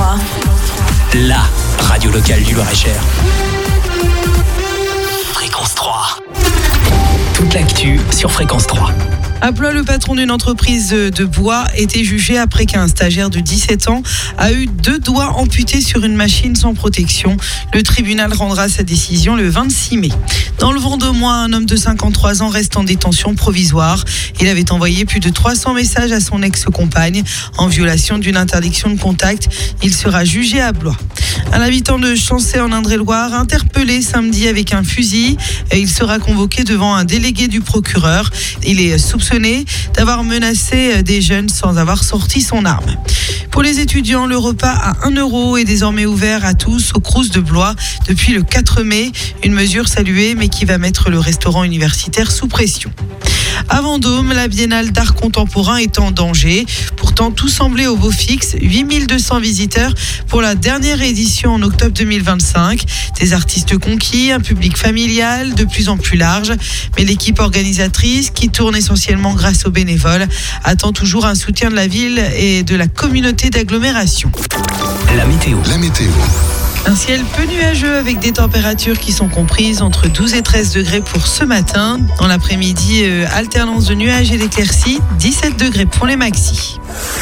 3. La radio locale du Loir-et-Cher. Fréquence 3. Toute l'actu sur Fréquence 3. À Blois, le patron d'une entreprise de bois était jugé après qu'un stagiaire de 17 ans a eu 2 doigts amputés sur une machine sans protection. Le tribunal rendra sa décision le 26 mai. Dans le Vendômois, un homme de 53 ans reste en détention provisoire. Il avait envoyé plus de 300 messages à son ex-compagne en violation d'une interdiction de contact. Il sera jugé à Blois. Un habitant de Chancey en Indre-et-Loire interpellé samedi avec un fusil. Il sera convoqué devant un délégué du procureur. Il est soupçonné d'avoir menacé des jeunes sans avoir sorti son arme. Pour les étudiants, le repas à 1 € est désormais ouvert à tous au Crous de Blois depuis le 4 mai. Une mesure saluée mais qui va mettre le restaurant universitaire sous pression. À Vendôme, la Biennale d'art contemporain est en danger. Pourtant, tout semblait au beau fixe. 8200 visiteurs pour la dernière édition en octobre 2025. Des artistes conquis, un public familial de plus en plus large. Mais l'équipe organisatrice, qui tourne essentiellement grâce aux bénévoles, attend toujours un soutien de la ville et de la communauté d'agglomération. La météo. Un ciel peu nuageux avec des températures qui sont comprises entre 12 et 13 degrés pour ce matin. Dans l'après-midi, alternance de nuages et d'éclaircies, 17 degrés pour les maxis.